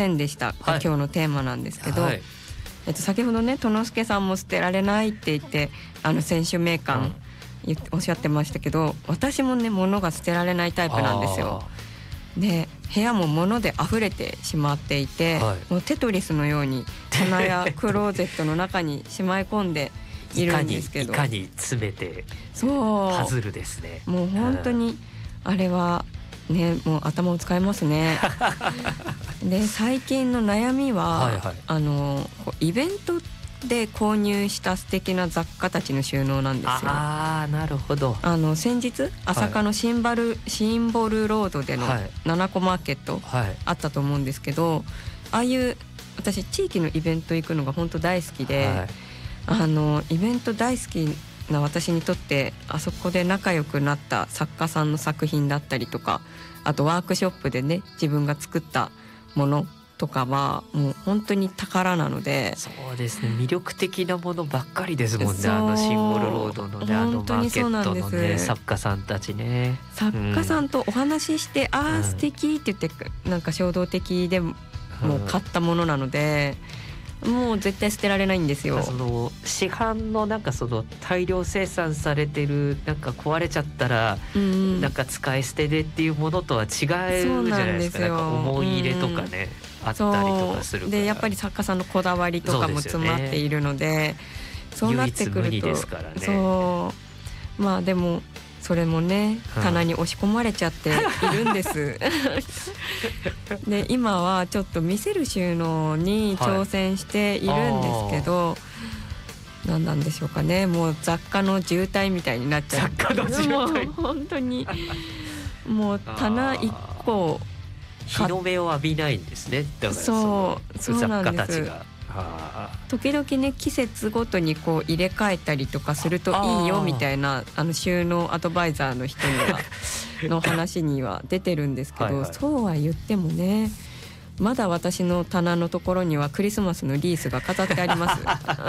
せんでしたが、今日のテーマなんですけど、先ほどね殿助さんも捨てられないって言って選手名鑑おっしゃってましたけど、私もね物が捨てられないタイプなんですよ。で部屋も物で溢れてしまっていて、もうテトリスのように棚やクローゼットの中にしまい込んでいるんですけど、 いかに詰めてパズルですね。 もう本当にあれはねもう頭を使いますね。で最近の悩みは、イベントで購入した素敵な雑貨たちの収納なんですよ。 なるほど。 先日朝霞のシンボルロードでの7個マーケットあったと思うんですけど、ああいう私地域のイベント行くのが本当大好きで、イベント大好きな私にとってあそこで仲良くなった作家さんの作品だったりとか、あとワークショップでね自分が作ったものとかはもう本当に宝なので。 そうですね、魅力的なものばっかりですもんね。シンボルロードのねマーケットのね作家さんたちね、 作家さんとお話しして、素敵って言ってなんか衝動的でもう買ったものなので、もう絶対捨てられないんですよ。 その市販のなんかその大量生産されてるなんか壊れちゃったら、なんか使い捨てでっていうものとは違うじゃないですか。なんか思い入れとかね、あったりとかするから。 でやっぱり作家さんのこだわりとかも詰まっているので、そうなってくると唯一無二ですからね。まあでもそれもね棚に押し込まれちゃっているんです。で今はちょっと見せる収納に挑戦しているんですけど、何なんでしょうかね、もう雑貨の渋滞みたいになっちゃって、もう本当にもう棚1個日の目を浴びないんですね。だからそうなんです。時々ね季節ごとにこう入れ替えたりとかするといいよみたいな収納アドバイザーの人にはの話には出てるんですけど、そうは言ってもねまだ私の棚のところにはクリスマスのリースが飾ってあります。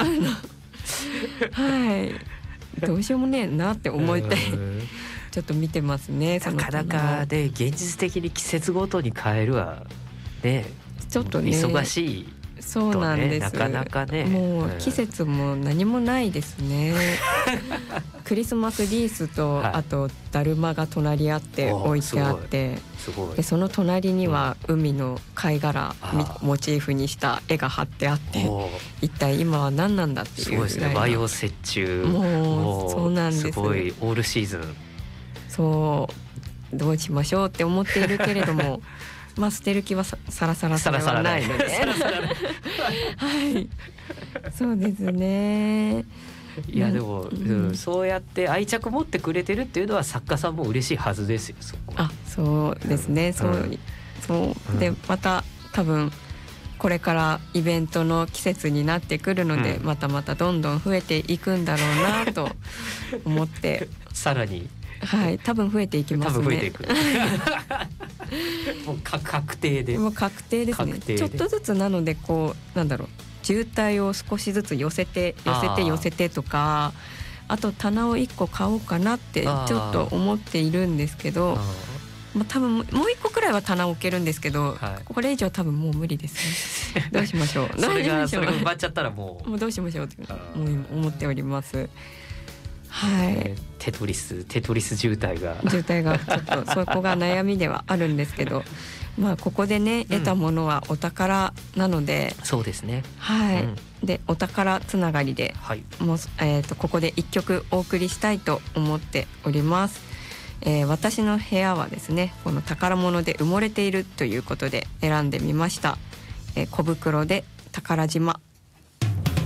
どうしようもねえなって思ってちょっと見てますね。 なかなかで現実的に季節ごとに変えるはねちょっとね忙しい。 そうなんです。 なかなかね、 もう季節も何もないですね。クリスマスリースと、あとだるまが隣り合って置いてあって、でその隣には海の貝殻モチーフにした絵が貼ってあって、一体今は何なんだっていうぐらい。 すごいですね。和洋折衷。 もうそうなんです。 すごいオールシーズン。 そうどうしましょうって思っているけれども。まあ捨てる気はさらさらそれはないので、そうですね。 いやでも、そうやって愛着持ってくれてるっていうのは作家さんも嬉しいはずですよ。 そうですね。そうでまた多分これからイベントの季節になってくるので、またどんどん増えていくんだろうなと思ってさらに多分増えていきますね。 多分増えていく。もう確定で。 もう確定ですね。ちょっとずつなのでこうなんだろう、渋滞を少しずつ寄せてとか、あと棚を1個買おうかなってちょっと思っているんですけど、多分もう1個くらいは棚を置けるんですけど、これ以上多分もう無理ですね。どうしましょう。 それが埋まっちゃったらもうどうしましょうって思っております。 テトリス渋滞がちょっとそこが悩みではあるんですけど、まあここでね得たものはお宝なので、 そうですね。 でお宝つながりで、もうここで1曲お送りしたいと思っております。私の部屋はですねこの宝物で埋もれているということで選んでみました。小袋で宝島。